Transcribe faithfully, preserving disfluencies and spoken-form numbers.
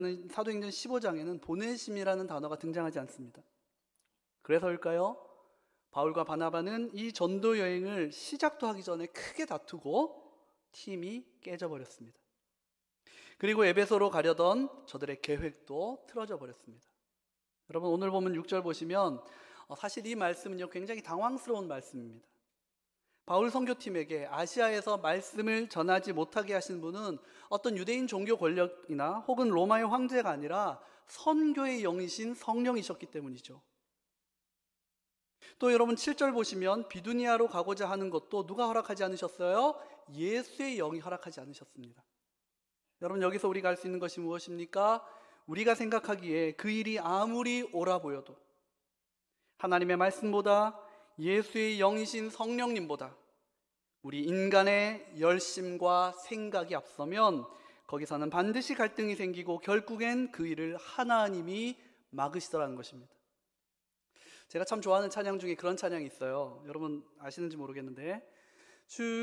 사도행전 십오 장에는 보내심이라는 단어가 등장하지 않습니다. 그래서일까요? 바울과 바나바는 이 전도 여행을 시작도 하기 전에 크게 다투고 팀이 깨져버렸습니다. 그리고 에베소로 가려던 저들의 계획도 틀어져 버렸습니다. 여러분, 오늘 보면 육 절 보시면 사실 이 말씀은요 굉장히 당황스러운 말씀입니다. 바울 선교팀에게 아시아에서 말씀을 전하지 못하게 하신 분은 어떤 유대인 종교 권력이나 혹은 로마의 황제가 아니라 선교의 영이신 성령이셨기 때문이죠. 또 여러분 칠 절 보시면 비두니아로 가고자 하는 것도 누가 허락하지 않으셨어요? 예수의 영이 허락하지 않으셨습니다. 여러분, 여기서 우리가 알 수 있는 것이 무엇입니까? 우리가 생각하기에 그 일이 아무리 옳아 보여도 하나님의 말씀보다 예수의 영이신 성령님보다 우리 인간의 열심과 생각이 앞서면 거기서는 반드시 갈등이 생기고 결국엔 그 일을 하나님이 막으시더라는 것입니다. 제가 참 좋아하는 찬양 중에 그런 찬양이 있어요. 여러분 아시는지 모르겠는데 주